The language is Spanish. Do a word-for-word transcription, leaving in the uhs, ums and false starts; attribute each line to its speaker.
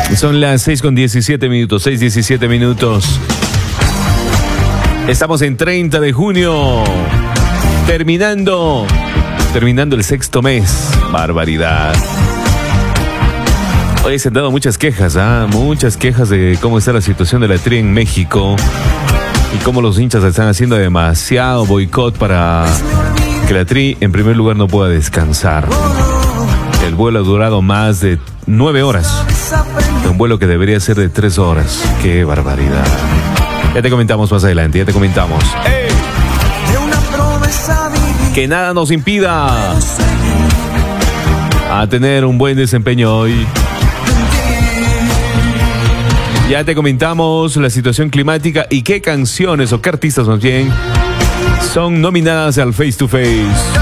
Speaker 1: Son las seis con diecisiete minutos, seis diecisiete minutos. Estamos en treinta de junio, terminando, terminando el sexto mes. Barbaridad. Hoy se han dado muchas quejas, ¿ah? Muchas quejas de cómo está la situación de la Tri en México y cómo los hinchas están haciendo demasiado boicot para que la Tri en primer lugar no pueda descansar. El vuelo ha durado más de nueve horas. Un vuelo que debería ser de tres horas. ¡Qué barbaridad! Ya te comentamos más adelante, ya te comentamos. ¡Ey! Que nada nos impida a tener un buen desempeño hoy. Ya te comentamos la situación climática y qué canciones o qué artistas más bien son nominadas al Face to Face.